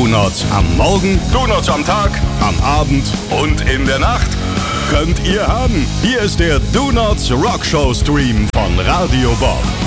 Donuts am Morgen, Donuts am Tag, am Abend und in der Nacht. könnt ihr haben. Hier ist der Donuts Rockshow Stream von Radio Bob.